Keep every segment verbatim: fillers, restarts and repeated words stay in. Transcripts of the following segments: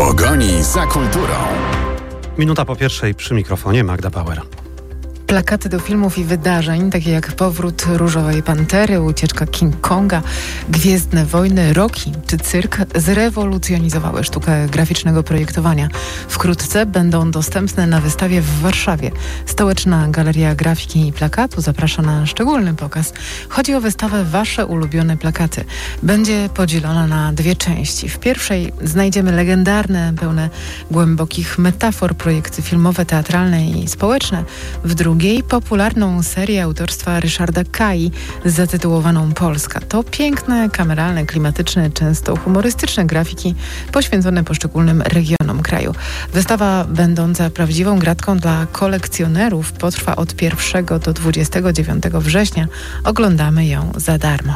pogoni za kulturą. Minuta po pierwszej przy mikrofonie Magda Bauer. Plakaty do filmów i wydarzeń, takie jak Powrót Różowej Pantery, Ucieczka King Konga, Gwiezdne Wojny, Rocky czy Cyrk zrewolucjonizowały sztukę graficznego projektowania. Wkrótce będą dostępne na wystawie w Warszawie. Stołeczna Galeria Grafiki i Plakatu zaprasza na szczególny pokaz. Chodzi o wystawę Wasze ulubione plakaty. Będzie podzielona na dwie części. W pierwszej znajdziemy legendarne, pełne głębokich metafor projekty filmowe, teatralne i społeczne. W drugiej popularną serię autorstwa Ryszarda Kai zatytułowaną Polska. To piękne, kameralne, klimatyczne, często humorystyczne grafiki poświęcone poszczególnym regionom kraju. Wystawa będąca prawdziwą gratką dla kolekcjonerów potrwa od pierwszego do dwudziestego dziewiątego września. Oglądamy ją za darmo.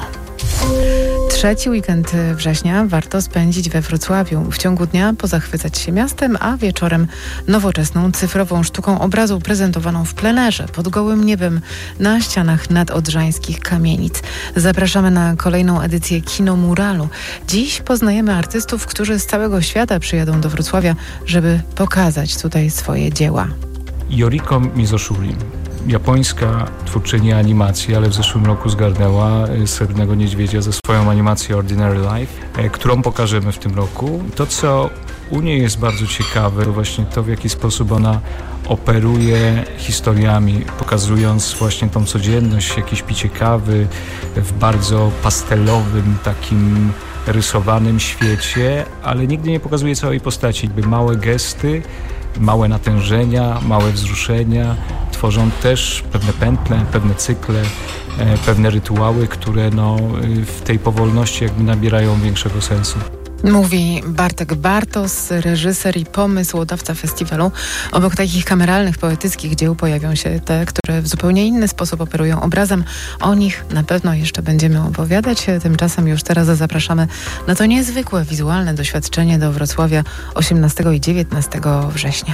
Trzeci weekend września warto spędzić we Wrocławiu. W ciągu dnia pozachwycać się miastem, a wieczorem nowoczesną, cyfrową sztuką obrazu prezentowaną w plenerze, pod gołym niebem, na ścianach nadodrzańskich kamienic. Zapraszamy na kolejną edycję Kinomuralu. Dziś poznajemy artystów, którzy z całego świata przyjadą do Wrocławia, żeby pokazać tutaj swoje dzieła. Yoriko Mizoshuri, japońska twórczyni animacji, ale w zeszłym roku zgarnęła Srebrnego Niedźwiedzia ze swoją animacją Ordinary Life, którą pokażemy w tym roku. To, co u niej jest bardzo ciekawe, to właśnie to, w jaki sposób ona operuje historiami, pokazując właśnie tą codzienność, jakieś picie kawy w bardzo pastelowym, takim rysowanym świecie, ale nigdy nie pokazuje całej postaci. Jakby małe gesty, małe natężenia, małe wzruszenia tworzą też pewne pętle, pewne cykle, e, pewne rytuały, które no, w tej powolności jakby nabierają większego sensu. Mówi Bartek Bartos, reżyser i pomysłodawca festiwalu. Obok takich kameralnych, poetyckich dzieł pojawią się te, które w zupełnie inny sposób operują obrazem. O nich na pewno jeszcze będziemy opowiadać. Tymczasem już teraz zapraszamy na to niezwykłe wizualne doświadczenie do Wrocławia osiemnastego i dziewiętnastego września.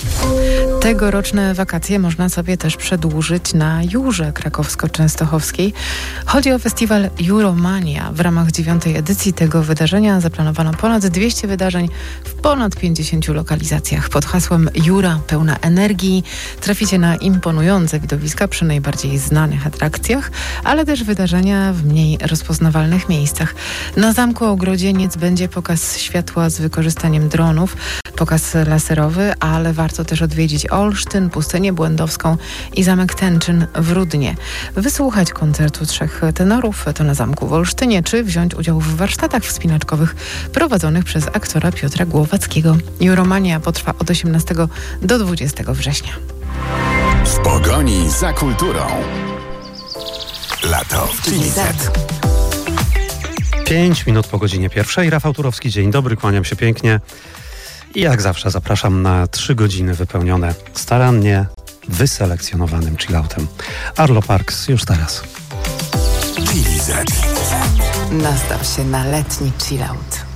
Tegoroczne wakacje można sobie też przedłużyć na Jurze Krakowsko-Częstochowskiej. Chodzi o festiwal Juromania. W ramach dziewiątej edycji tego wydarzenia zaplanowano ponad dwieście wydarzeń w ponad pięćdziesięciu lokalizacjach. Pod hasłem Jura pełna energii traficie na imponujące widowiska przy najbardziej znanych atrakcjach, ale też wydarzenia w mniej rozpoznawalnych miejscach. Na Zamku Ogrodzieniec będzie pokaz światła z wykorzystaniem dronów, pokaz laserowy, ale warto też odwiedzić Olsztyn, Pustynię Błędowską i Zamek Tęczyn w Rudnie. Wysłuchać koncertu trzech tenorów, to na Zamku w Olsztynie, czy wziąć udział w warsztatach wspinaczkowych prowadzonych przez aktora Piotra Głowackiego. Juromania potrwa od osiemnastego do dwudziestego września. W pogoni za kulturą. Lato w Chili Z. Pięć minut po godzinie pierwszej. Rafał Turowski, dzień dobry, kłaniam się pięknie. I jak zawsze zapraszam na trzy godziny wypełnione starannie wyselekcjonowanym chilloutem. Arlo Parks już teraz. Chili Z. Nastaw się na letni chillout.